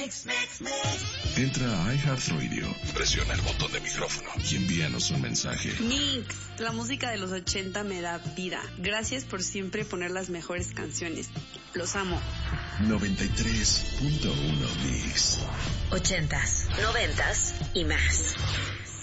Entra a iHeartRadio, presiona el botón de micrófono y envíanos un mensaje. Mix, la música de los 80 me da vida. Gracias por siempre poner las mejores canciones. Los amo. 93.1 Mix. 80s, 90s y más.